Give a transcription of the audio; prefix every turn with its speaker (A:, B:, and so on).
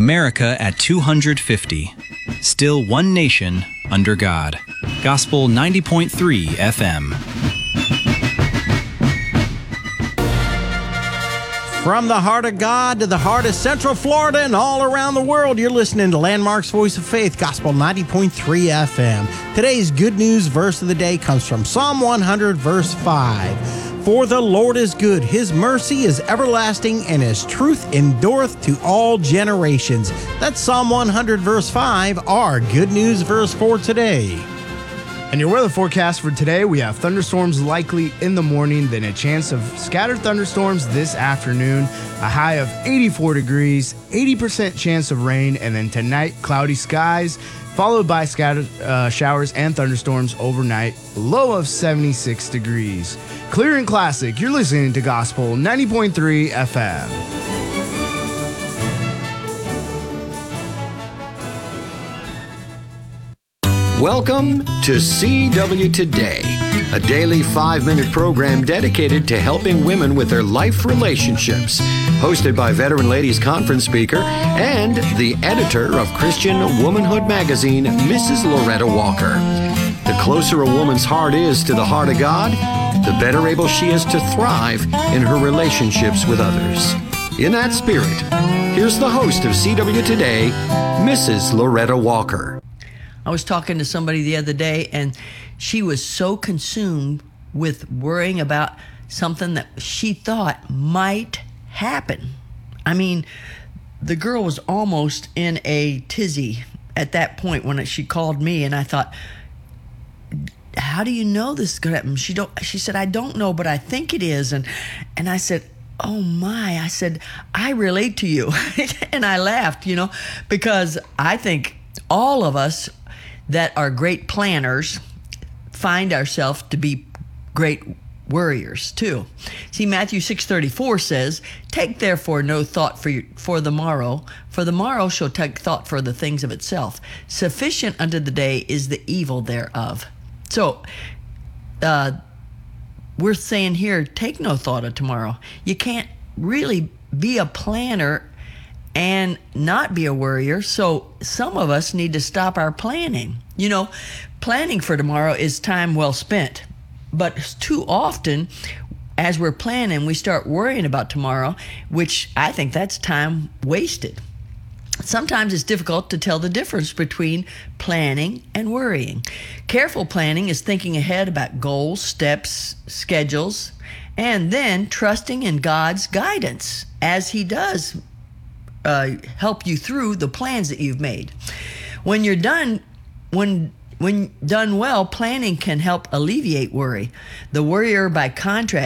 A: America at 250. Still one nation under God. Gospel 90.3 FM.
B: From the heart of God to the heart of Central Florida and all around the world, you're listening to Landmark's Voice of Faith, Gospel 90.3 FM. Today's good news verse of the day comes from Psalm 100, verse 5. For the Lord is good, his mercy is everlasting, and his truth endureth to all generations. That's Psalm 100, verse 5, our good news verse for today.
C: And your weather forecast for today, we have thunderstorms likely in the morning, then a chance of scattered thunderstorms this afternoon, a high of 84 degrees, 80% chance of rain, and then tonight, cloudy skies, followed by scattered showers and thunderstorms overnight, low of 76 degrees. Clear and classic, you're listening to Gospel 90.3 FM.
D: Welcome to CW Today, a daily 5-minute program dedicated to helping women with their life relationships. Hosted by Veteran Ladies Conference speaker and the editor of Christian Womanhood magazine, Mrs. Loretta Walker. The closer a woman's heart is to the heart of God, the better able she is to thrive in her relationships with others. In that spirit, here's the host of CW Today, Mrs. Loretta Walker.
E: I was talking to somebody the other day, and she was so consumed with worrying about something that she thought might happen. I mean, the girl was almost in a tizzy at that point when she called me, and I thought, how do you know this is going to happen? She said, I don't know, but I think it is. And I said, oh my, I said, I relate to you. And I laughed, because I think all of us that are great planners find ourselves to be great worriers too. See, Matthew 6:34 says, take therefore no thought for the morrow shall take thought for the things of itself. Sufficient unto the day is the evil thereof. So, we're saying here, take no thought of tomorrow. You can't really be a planner and not be a worrier. So some of us need to stop our planning. Planning for tomorrow is time well spent. But too often, as we're planning, we start worrying about tomorrow, which I think that's time wasted. Sometimes it's difficult to tell the difference between planning and worrying. Careful planning is thinking ahead about goals, steps, schedules, and then trusting in God's guidance as He does help you through the plans that you've made. When done well, planning can help alleviate worry. The worrier, by contrast,